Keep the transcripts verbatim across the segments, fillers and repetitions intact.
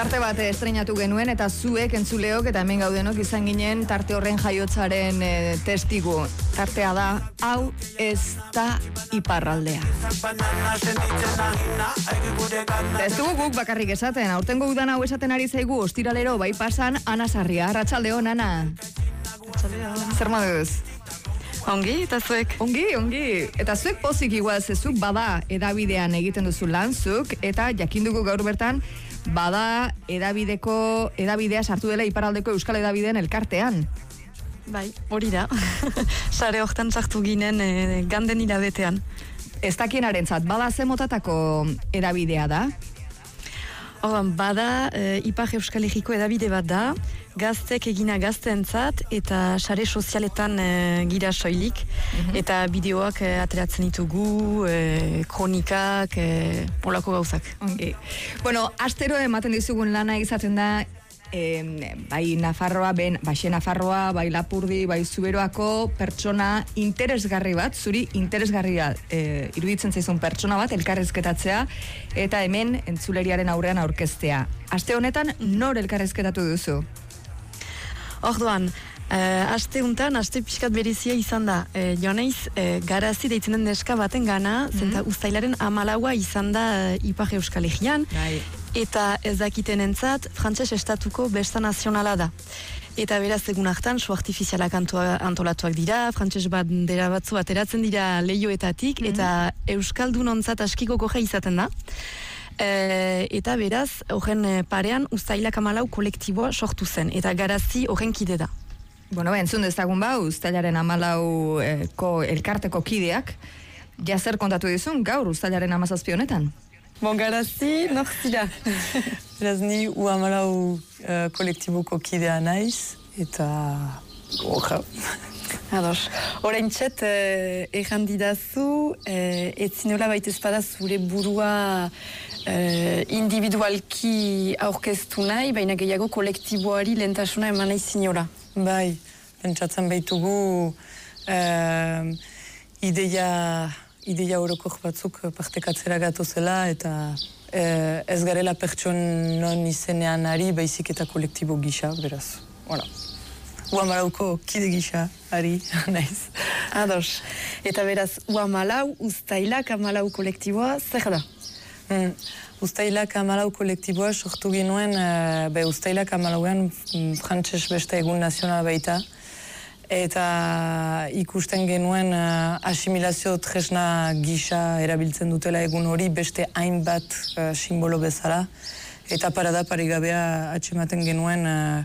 Tarte bat estrenatu genuen eta zuek entzuleok eta hemen gaudenok izan ginen tarte horren jaiotzaren e, testigu. Tartea da, hau ez da iparraldea. Ez dugu guk bakarrik esaten, aurtengo udan hau esaten ari zaigu ostiralero bai pasan Ana Sarria. Arratsaldeon, Ana. Arratsaldeon. Zer moduz? Ongi, eta zuek? Ongi, ongi. Eta zuek pozik igual zezuk bada edabidean egiten duzu lanzuk, eta jakindugu gaur bertan bada edabideko, edabidea sartu dela iparraldeko Euskal Edabideen elkartean. Bai, hori da. Sare hortan sartu ginen e, ganden hilabetean. Ez dakienarentzat, bada ze motatako edabidea da? Ordan, bada e, Ipar Euskal Herriko edabide bat da, gaztek egina gazteentzat eta sare sozialetan e, gira soilik, mm-hmm. eta bideoak e, ateratzen ditugu, e, kronikak, e, olako gauzak. Okay. Bueno, astero ematen dizugun lana izaten da, e, bai Nafarroa, ben, baxe Nafarroa, bai Lapurdi, bai Zuberoako pertsona interesgarri bat, zuri interesgarria e, iruditzen zaizun pertsona bat, elkarrezketatzea, eta hemen entzuleriaren aurrean aurkeztea. Aste honetan, nor elkarrezketatu duzu? Orduan, uh, aste untan, aste pixkat berezia izan da. Uh, Joaneiz, uh, garazi deitzen den neska baten gana, mm-hmm. zenta uztailaren amalaua izan da uh, Ipar Euskal Herrian, eta ez dakiten entzat, frantses estatuko besta nazionala da. Eta beraz egun hartan, su artifizialak antolatuak dira, frantses bandera batzu ateratzen dira lehioetatik, mm-hmm. eta Euskaldun ontzat askiko goja izaten da. E, eta beraz, horren parean uztailak amalau kolektiboa sortu zen, eta garazi horren kide da. Bueno, entzun dezagun ba, uztailaren amalauko elkarteko kideak, jazer kontatu dizun, gaur uztailaren amazazpi honetan? Bon, garazi, nor zira? Beraz, ni u amalau uh, kolektiboko kidea naiz, eta... Oja... Ados, orain txet, eh, errandidazu, eh, etzinola baitezpada zure burua eh, individualki aurkeztu nahi, baina gehiago kolektiboari lehentasuna eman nahi zinola. Bai, pentsatzen baitugu eh, ideia, ideia orokor batzuk partekatzera gatozela, eta eh, ez garela pertsonon izenean ari, baizik eta kolektibo gisa, beraz, voilà. Uamalauko kide gisa, ari, naiz. Ados. Eta beraz, Uamalau, Uztailak amalau kolektiboa, zer da? Mm. Uztailak amalau kolektiboa sortu genuen, uh, be Uztailak amalauean frantses beste egun nazionala baita. Eta ikusten genuen uh, asimilazio tresna gisa erabiltzen dutela egun hori beste hainbat uh, simbolo bezala. Eta parada parigabea atxematen genuen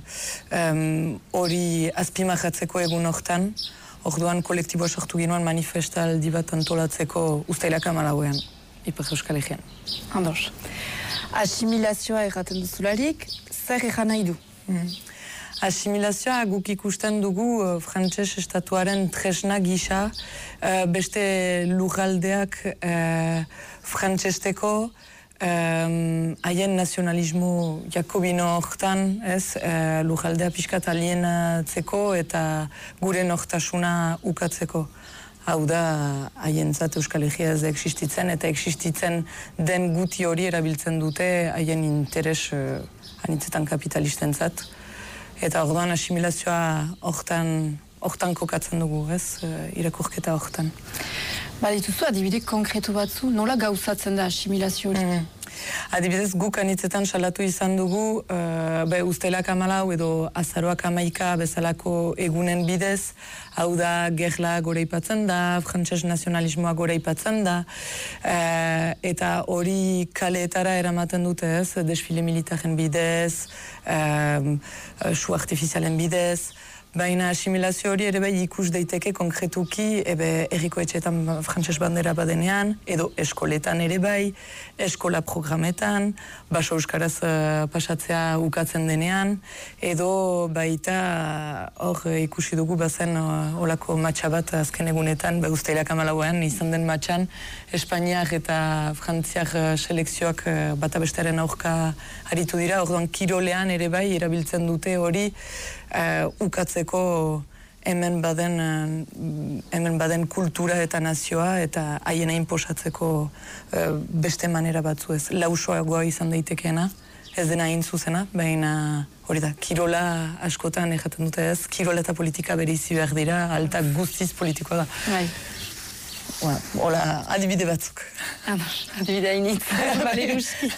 hori uh, um, azpimarratzeko egun hortan. Orduan kolektiboa sortu genuen manifestaldi bat antolatzeko Uztailak amalauean, Ipar Euskal Herrian. Andos. Asimilazioa erraten duzularik, zer erran nahi du? Mm. Asimilazioa guk ikusten dugu uh, frantses estatuaren tresna gisa, uh, beste lurraldeak uh, frantsesteko, haien um, nazionalismo jakobino hortan, ez, uh, lujaldea pixkat alienatzeko eta gure nortasuna ukatzeko. Hau da, haientzat Euskal Herria ez da existitzen, eta existitzen den guti hori erabiltzen dute haien interes uh, anitzetan kapitalistentzat. Eta orduan asimilazioa hortan, hortan kokatzen dugu, ez, uh, irakurketa hortan. Badituzu, adibide konkretu batzu, nola gauzatzen da asimilazio hori? Mm. Adibidez, guk anitzetan salatu izan dugu, uh, be Uztailak amalau edo azaroak amaika bezalako egunen bidez, hau da gerla goraipatzen da, frantses nazionalismoa goraipatzen da, uh, eta hori kaleetara eramaten dute ez, desfile militaren bidez, uh, su artifizialen bidez, baina asimilazio hori ere bai ikus daiteke konkretuki ebe herriko etxeetan frantses bandera badenean, edo eskoletan ere bai, eskola programetan, baso euskaraz uh, pasatzea ukatzen denean, edo baita hor uh, ikusi dugu bazen uh, olako matxa bat azken egunetan, ba Uztailak amalauean izan den matxan, Espainiak eta Frantziak uh, selekzioak uh, bata bestearen aurka aritu dira, orduan kirolean ere bai erabiltzen dute hori uh, ukatzeko hemen baden, uh, hemen baden kultura eta nazioa eta haien inposatzeko uh, beste manera batzu ez, lausoagoa izan daitekeena, ez dena hain zuzena, baina hori da, kirola askotan ejaten dute ez, kirola eta politika bereizi behar dira, alta guztiz politikoa da. Bai. Hola, adibide batzuk. Ados, adibide hainitz, baleruski.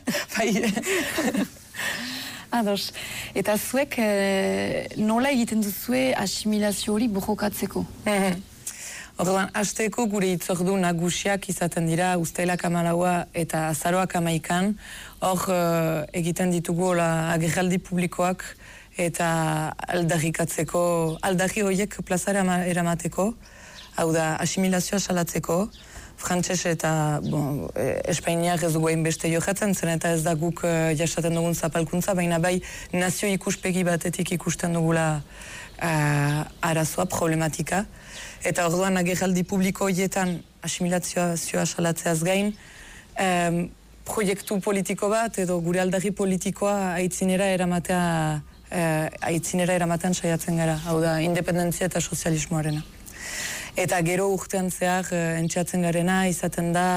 Bai. Ados, eta zuek e, nola egiten duzue asimilazio hori borrokatzeko? Orduan, hasteko gure hitzordu nagusiak izaten dira, uztailak hamalaua eta azaroak hamaikan, hor uh, egiten ditugu hola agerraldi publikoak eta aldarrikatzeko, aldarri horiek plazara eramateko, hau da, asimilazioa salatzeko, frantses eta bon, espainiak ez dugu hainbeste jokatzen, zen eta ez da guk uh, jasaten dugun zapalkuntza, baina bai nazio ikuspegi batetik ikusten dugula uh, arazoa, problematika. Eta orduan agerraldi publiko horietan asimilazioa salatzeaz gain, um, proiektu politiko bat edo gure aldarri politikoa aitzinera eramatea, uh, aitzinera eramatean saiatzen gara, hau da, independentzia eta sozialismoarena. Eta gero urtean zehar uh, entxeatzen garena izaten da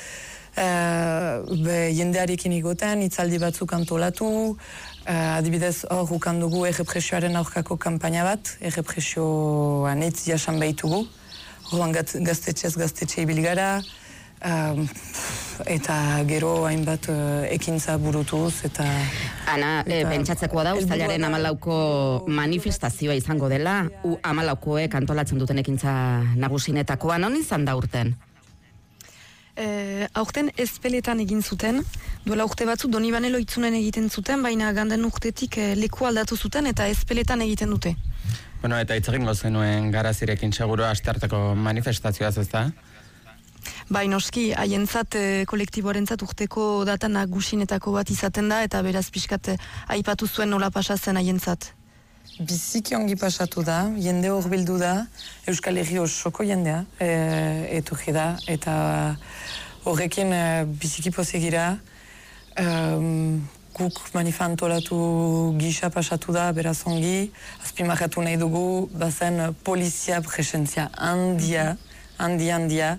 uh, be, jendearekin igoten, hitzaldi batzuk antolatu, uh, adibidez hor ukandugu errepresioaren aurkako kanpaina bat, errepresioan hitz jasan behitugu, horren gaztetxez gaztetxe ibil gara, um, eta gero hainbat uh, ekintza burutuz, eta... Ana, e, pentsatzekoa da, uztailaren hamalauko manifestazioa izango dela, u hamalaukoek antolatzen duten ekintza nagusinetakoa, non izan da urten? E, aurten ezpeletan egin zuten, duela urte batzu Donibane Loitzunen egiten zuten, baina ganden urtetik e, leku aldatu zuten eta ezpeletan egiten dute. Bueno, eta hitz egingo zenuen Garazirekin seguro astearteko manifestazioaz, ez da? Bai, noski, haientzat e, kolektiboarentzat urteko data nagusinetako bat izaten da, eta beraz pixkat e, aipatu zuen nola pasatzen haientzat. Biziki ongi pasatu da, jende hor bildu da, Euskal Herri osoko jendea e, etorri da, eta horrekin e, biziki pozegira, um, guk manifa antolatu gisa pasatu da, beraz ongi, azpimarratu nahi dugu, bazen polizia presentzia handia, handi handia,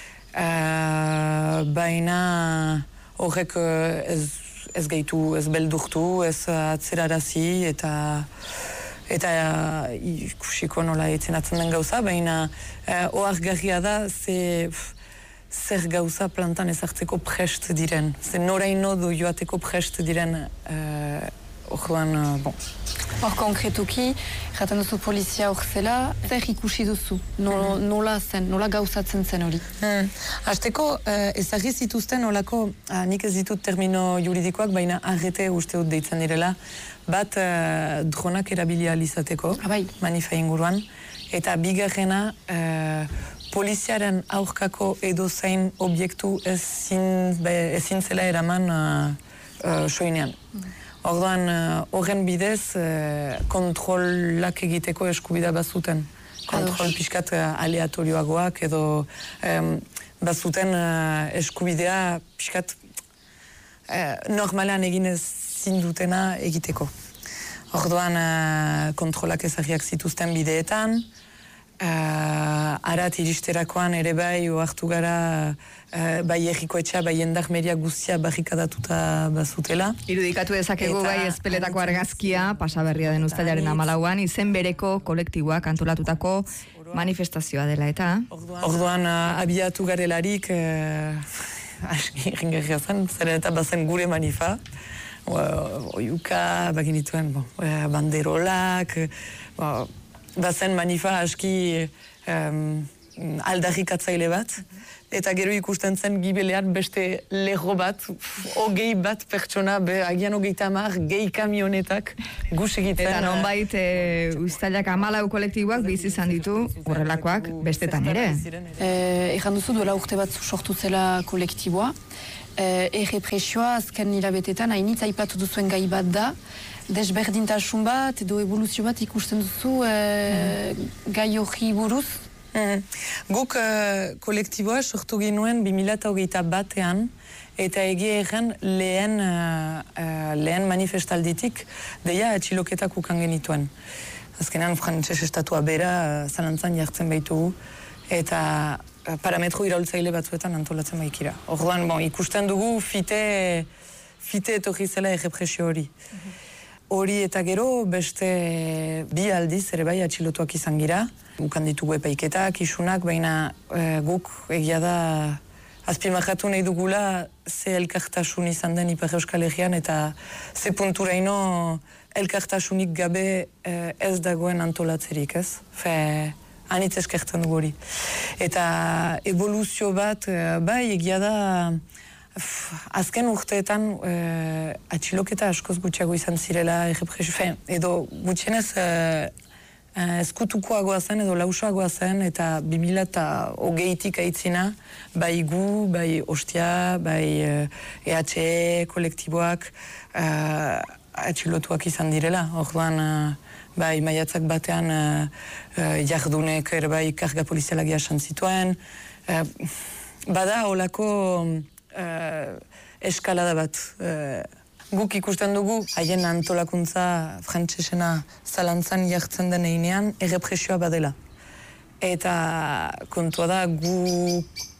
uh, baina horrek ez, ez gaitu, ez beldurtu, ez atzerarazi, eta eta ikusiko nola etzenatzen den gauza, baina uh, oargarria da ze, zer gauza plantan ezartzeko prest diren, ze noraino du joateko prest diren uh, orduan, uh, bon. Hor konkretuki, jaten duzu polizia hor zela, zer ikusi duzu? No, nola zen, nola gauzatzen zen hori? Hmm. Azteko, uh, ezagri zituzten olako, uh, nik ez ditut termino juridikoak, baina arrete uste dut deitzen direla, bat uh, dronak erabili alizateko, Abai. manifa inguruan, eta bigarrena uh, poliziaren aurkako edozein objektu ezin, be, ezin zela eraman uh, uh, soinean. Mm. Orduan, horren uh, bidez, uh, kontrolak egiteko eskubida bazuten. Kontrol pixkat uh, aleatorioagoak edo um, bazuten uh, eskubidea pixkat uh, normalean egin ezin dutena egiteko. Orduan, uh, kontrolak ezagriak zituzten bideetan, Uh, arat iristerakoan ere bai oartu gara uh, bai erriko etxea, bai jendarmeria guztia barrikadatuta bazutela. Irudikatu dezakegu Eta, bai ezpeletako argazkia, pasaberria den uztailaren hamalauan, izen bereko kolektiboak antolatutako manifestazioa dela eta. Orduan uh, abiatu garelarik, uh, aski ringarria zen, zeren eta bazen gure manifa, uh, oiuka, baginituen, bon, uh, banderolak, uh, bazen manifa aski um, aldarrikatzaile bat, eta gero ikusten zen gibelean beste lerro bat, hogei bat pertsona, be, agian hogeita hamar, gehi kamionetak gus egiten. Eta nonbait e, uztailak hamalau kolektiboak bizi izan ditu horrelakoak bestetan ere. Eh, Ejan duzu duela urte bat sortu zela kolektiboa, eh, errepresioa azken hilabetetan hainitz aipatu duzuen gai bat da, desberdintasun bat edo evoluzio bat ikusten duzu e, mm. gai hori buruz? Mm. Guk uh, kolektiboa sortu ginuen bi mila hogeita batean eta egia egen lehen, uh, uh, lehen manifestalditik deia atxiloketak ukan genituen. Azkenan frantses estatua bera uh, zalantzan jartzen behitugu eta uh, parametro iraultzaile batzuetan antolatzen baikira. Orduan, bon, ikusten dugu fite fite etorri zela errepresio hori. Hori eta gero beste bi aldiz ere bai atxilotuak izan gira. Gukan ditugu epaiketak, isunak, baina e, guk egia da azpimarratu nahi dugula ze elkartasun izan den Ipar Euskal Herrian eta ze punturaino elkartasunik gabe e, ez dagoen antolatzerik, ez? Fe, anitz eskertzen dugu hori. Eta evoluzio bat, e, bai egia da azken urteetan uh, atxiloketa askoz gutxiago izan zirela errepresio, edo gutxienez uh, uh, eskutukoagoa zen edo lausoagoa zen eta bi mila hogeitik aitzina bai gu, bai Ostia, bai uh, E H E kolektiboak uh, atxilotuak izan direla. Orduan uh, bai maiatzak batean uh, uh, jardunek ere bai karga polizialak jasan zituen. Uh, bada holako Uh, eskalada bat. Uh, guk ikusten dugu, haien antolakuntza frantsesena zalantzan jartzen den einean, errepresioa badela. Eta kontua da, gu,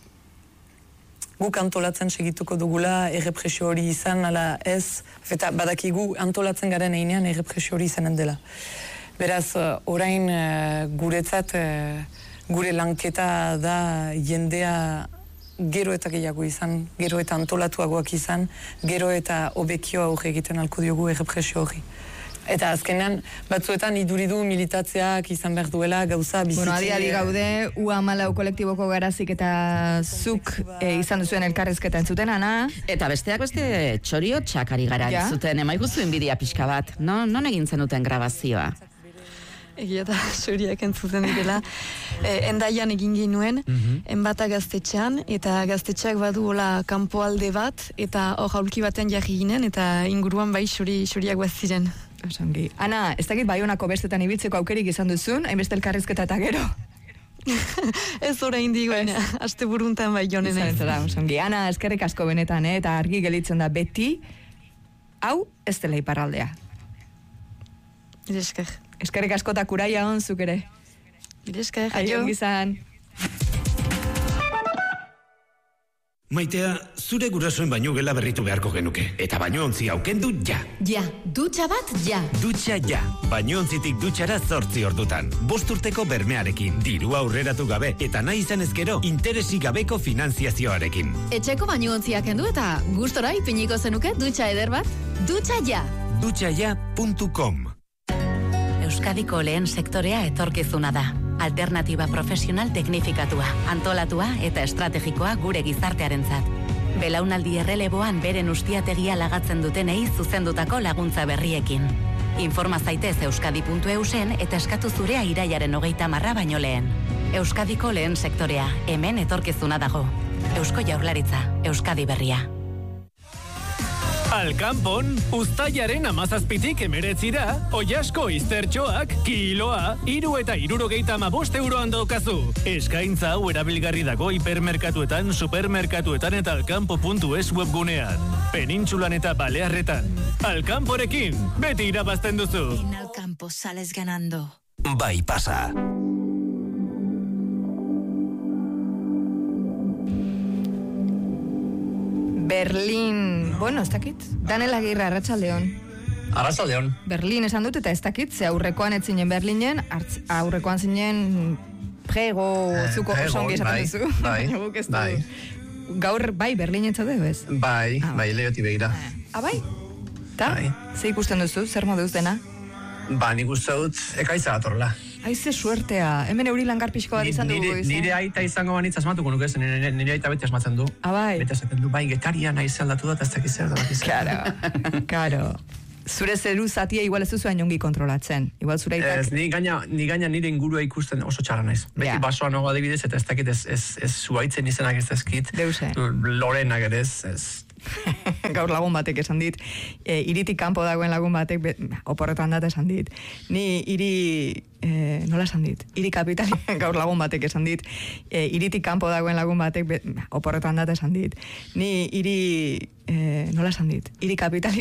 guk antolatzen segituko dugula errepresio hori izan, ala ez, eta badakigu antolatzen garen einean errepresio hori izanen dela. Beraz, uh, orain uh, guretzat, uh, gure lanketa da jendea gero eta gehiago izan, gero eta antolatuagoak izan, gero eta hobekio aurre egiten alko diogu errepresio hori. Eta azkenean, batzuetan iduridu militatzeak izan behar duela, gauza bizitze... Bueno, adi-adi gaude, U hamalau kolektiboko garazik eta zuk e, izan duzuen elkarrezketa entzuten, Ana? Eta besteak beste txorio txakari gara ja? Zuten, emaiguzu inbidia pixka bat. No, non egin zenuten grabazioa? Egia da, zuriak entzuten direla. E, endaian egin ginuen, mm-hmm. enbata gaztetxean, eta gaztetxeak badu hola kanpoalde bat, eta hor aulki batean jarri ginen, eta inguruan bai xuri, xuriak baziren. Osongi. Ana, ez dakit Baionako bestetan ibiltzeko aukerik izan duzun, hainbeste elkarrizketa eta gero? Ez orain digoen, aste buruntan bai jonen. Osongi. Ana, eskerrik asko benetan, eh? Eta argi gelitzen da beti, hau ez dela iparraldea. Esker. Eskerrik asko eta kuraia hon zuk ere. Esker, aio. Gizan. Maitea, zure gurasoen baino gela berritu beharko genuke. Eta bainoontzi aukendu ja. Ja, dutxa bat ja. Dutxa ja. Bainoontzitik dutxara zortzi ordutan. Bost urteko bermearekin, dirua aurreratu gabe, eta nahi izan ezkero, interesi gabeko finanziazioarekin. Etxeko bainoontziak kendu eta gustora ipiniko zenuke dutxa eder bat? Dutxa ja. dutxa ja puntu com. Euskadiko lehen sektorea etorkizuna da. Alternatiba profesional teknifikatua, antolatua eta estrategikoa gure gizartearentzat. Belaunaldi erreleboan beren ustiategia lagatzen dutenei zuzendutako laguntza berriekin. Informa zaitez euskadi puntu eusen eta eskatu zurea irailaren hogeita marra baino lehen. Euskadiko lehen sektorea, hemen etorkizuna dago. Eusko Jaurlaritza, Euskadi berria. Alkanpon, uztailaren amazazpitik emeretzira, oiasko iztertxoak, kiloa, iru eta irurogeita amabost euroan daukazu. Eskaintza hau erabilgarri dago hipermerkatuetan, supermerkatuetan eta alkanpo puntu es webgunean. Penintsulan eta Balearretan. Alkanporekin, beti irabazten duzu. En Alkampo sales ganando. Bai pasa. Berlin, bueno, ez dakit. Daniel Agirre, Arratsaldeon. Arratsaldeon. Berlin esan dut eta ez dakit, ze aurrekoan ez zinen Berlinen, artz, aurrekoan zinen prego, eh, zuko osongi esaten bai, duzu. Bai, bai. Gaur, bai, Berlinen txaude, bez? Bai, ah, bai, lehioti begira. Ah, bai? Ta? Bai. Ze ikusten duzu, zer moduz dena? Ba, nik uste dut, ekaitza datorla. Aize suertea, hemen euri langarpixko bat izan dugu. Nire, nire aita izango banitz asmatuko nuke, nire, nire aita beti asmatzen du. Abai. Beti asmatzen du, bai, getaria nahi aldatu da, eta ez dakiz zer da bakiz. Karo, karo. Zure zeru zatia igual ez duzu hain ongi kontrolatzen. Igual zure aitak... Ez, ni gaina, ni gaina nire ingurua ikusten oso txarra naiz. Beti yeah. Basoa nago adibidez, eta ez dakit ez, ez, ez zuaitzen izenak ez dazkit. Deuse. Lorenak ere ez, ez. Gaur lagun batek esan dit, e, iritik kanpo dagoen lagun batek, be, oporretan dat esan dit, ni iri, e, nola esan dit, iri kapitali, gaur lagun batek esan dit, e, iritik kanpo dagoen lagun batek, be, oporretan dat esan dit, ni iri, e, nola esan dit, iri kapitali